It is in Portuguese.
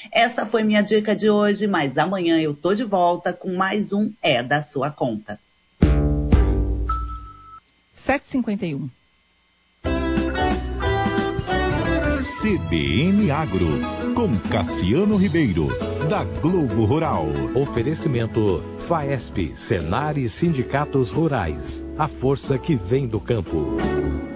Essa foi minha dica de hoje, mas amanhã eu tô de volta com mais um É da Sua Conta. 7h51. CBN Agro, com Cassiano Ribeiro, da Globo Rural. Oferecimento FAESP, Senar e Sindicatos Rurais. A força que vem do campo.